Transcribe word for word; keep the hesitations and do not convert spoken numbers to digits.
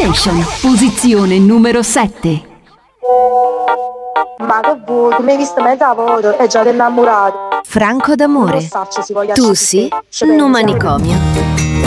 Station, posizione numero sette. Ma che vuoi? Tu mi hai visto mezza foto e già ti innamorato. Franco d'amore. Tu sì, no manicomio.